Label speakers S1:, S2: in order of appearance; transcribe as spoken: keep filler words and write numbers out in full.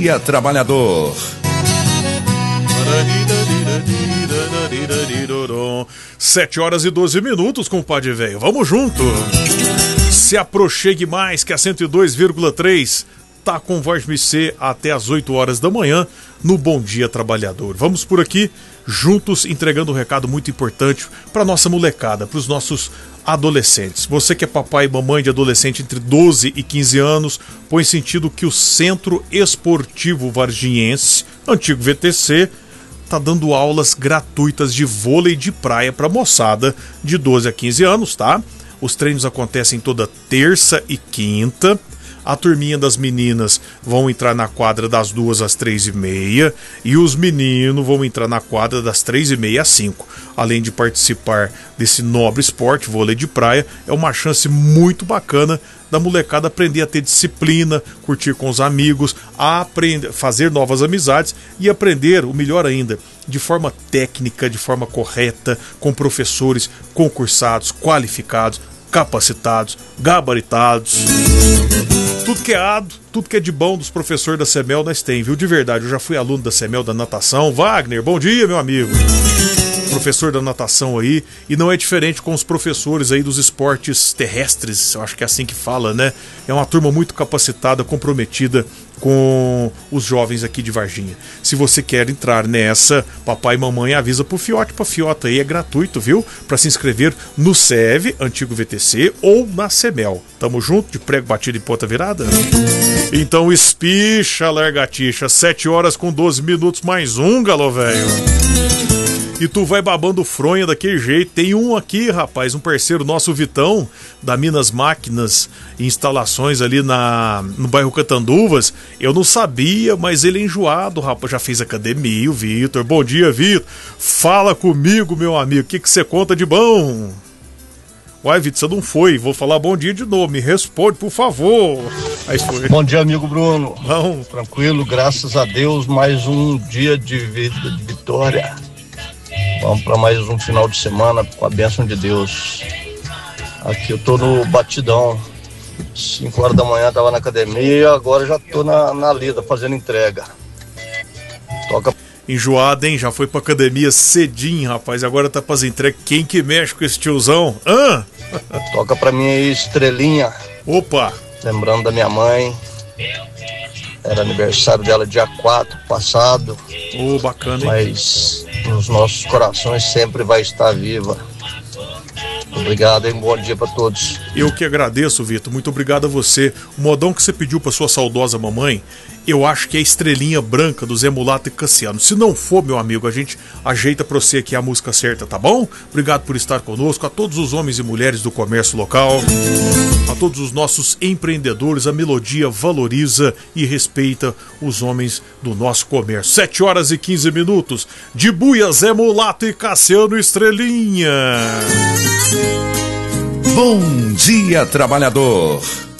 S1: Dia Trabalhador.
S2: Sete horas e doze minutos, compadre velho. Vamos junto. Se aproxime mais que a cento e dois vírgula três tá com voz M C até as oito horas da manhã no Bom Dia Trabalhador. Vamos por aqui juntos entregando um recado muito importante para nossa molecada, para os nossos adolescentes. Você que é papai e mamãe de adolescente entre doze e quinze anos, põe sentido que o Centro Esportivo Varginhense, antigo V T C, tá dando aulas gratuitas de vôlei de praia para moçada de doze a quinze anos, tá? Os treinos acontecem toda terça e quinta. A turminha das meninas vão entrar na quadra das duas às três e meia e os meninos vão entrar na quadra das três e meia às cinco. Além de participar desse nobre esporte, vôlei de praia, é uma chance muito bacana da molecada aprender a ter disciplina, curtir com os amigos, aprender, fazer novas amizades e aprender, o melhor ainda, de forma técnica, de forma correta, com professores concursados, qualificados, capacitados, gabaritados. Tudo que é ado, tudo que é de bom dos professores da Semel nós tem, viu? De verdade, eu já fui aluno da Semel da natação. Wagner, bom dia, meu amigo. Professor da natação aí, e não é diferente com os professores aí dos esportes terrestres, eu acho que é assim que fala, né? É uma turma muito capacitada, comprometida com os jovens aqui de Varginha. Se você quer entrar nessa, papai e mamãe avisa pro fiote, pra fiota aí, é gratuito, viu? Pra se inscrever no S E V, antigo V T C, ou na Semel. Tamo junto, de prego batido em ponta virada? Então espicha, largatixa, sete horas com doze minutos mais um, galo velho. E tu vai babando fronha daquele jeito. Tem um aqui, rapaz, um parceiro nosso, o Vitão, da Minas Máquinas e Instalações ali na, no bairro Catanduvas. Eu não sabia, mas ele é enjoado, rapaz. Já fez academia, o Vitor. Bom dia, Vitor. Fala comigo, meu amigo. O que que você conta de bom? Uai, Vitor, você não foi. Vou falar bom dia de novo. Me responde, por favor. Aí foi.
S3: Bom dia, amigo Bruno.
S2: Não.
S3: Tranquilo, graças a Deus. Mais um dia de vida, de vitória. Vamos para mais um final de semana com a bênção de Deus. Aqui eu tô no batidão. cinco horas da manhã tava na academia, agora já tô na, na lida fazendo entrega. Toca.
S2: Enjoado, hein? Já foi pra academia cedinho, rapaz. Agora tá fazendo entrega. Quem que mexe com esse tiozão? Hã?
S3: Toca pra mim aí, Estrelinha.
S2: Opa!
S3: Lembrando da minha mãe. Era aniversário dela dia quatro passado.
S2: Ô, oh, bacana, hein?
S3: Mas nos nossos corações sempre vai estar viva. Obrigado, hein? Bom dia pra todos.
S2: Eu que agradeço, Vitor. Muito obrigado a você. O modão que você pediu pra sua saudosa mamãe, eu acho que é a Estrelinha Branca do Zé Mulato e Cassiano. Se não for, meu amigo, a gente ajeita pra você aqui a música certa, tá bom? Obrigado por estar conosco, a todos os homens e mulheres do comércio local, a todos os nossos empreendedores. A Melodia valoriza e respeita os homens do nosso comércio. Sete horas e quinze minutos. De Buia, Zé Mulato e Cassiano Estrelinha.
S1: Bom Dia Trabalhador.